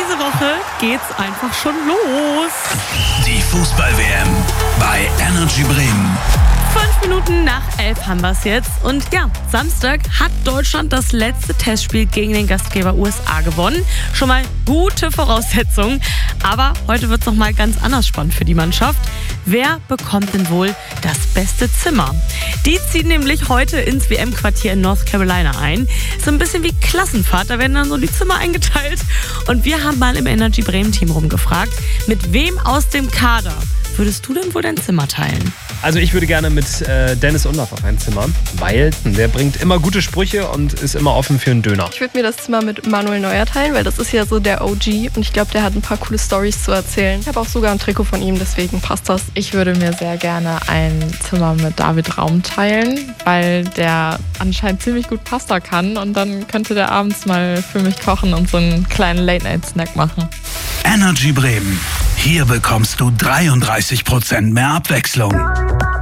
Diese Woche geht's einfach schon los. Die Fußball-WM bei Energy Bremen. 5 Minuten nach 11 haben wir es jetzt. Und ja, Samstag hat Deutschland das letzte Testspiel gegen den Gastgeber USA gewonnen. Schon mal gute Voraussetzungen. Aber heute wird es nochmal ganz anders spannend für die Mannschaft. Wer bekommt denn wohl das beste Zimmer? Die ziehen nämlich heute ins WM-Quartier in North Carolina ein. So ein bisschen wie Klassenfahrt, da werden dann so die Zimmer eingeteilt. Und wir haben mal im Energy Bremen-Team rumgefragt, mit wem aus dem Kader würdest du denn wohl dein Zimmer teilen? Also ich würde gerne mit Dennis Undaff auf ein Zimmer, weil der bringt immer gute Sprüche und ist immer offen für einen Döner. Ich würde mir das Zimmer mit Manuel Neuer teilen, weil das ist ja so der OG und ich glaube, der hat ein paar coole Storys zu erzählen. Ich habe auch sogar ein Trikot von ihm, deswegen passt das. Ich würde mir sehr gerne ein Zimmer mit David Raum teilen, weil der anscheinend ziemlich gut Pasta kann und dann könnte der abends mal für mich kochen und so einen kleinen Late-Night-Snack machen. Energy Bremen. Hier bekommst du 33% mehr Abwechslung.